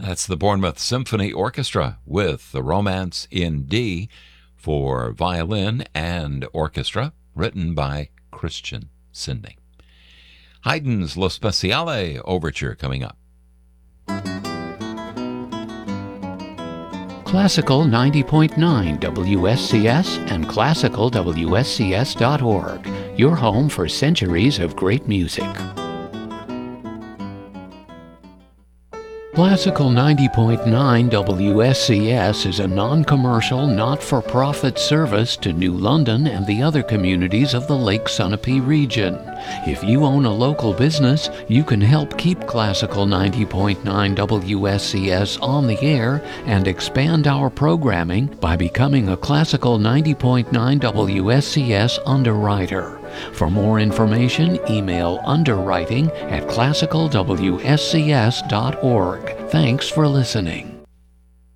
That's the Bournemouth Symphony Orchestra with the Romance in D for violin and orchestra, written by Christian Sinding. Haydn's Lo Speciale Overture coming up. Classical 90.9 WSCS and classicalwscs.org, your home for centuries of great music. Classical 90.9 WSCS is a non-commercial, not-for-profit service to New London and the other communities of the Lake Sunapee region. If you own a local business, you can help keep Classical 90.9 WSCS on the air and expand our programming by becoming a Classical 90.9 WSCS underwriter. For more information, email underwriting@classicalwscs.org. Thanks for listening.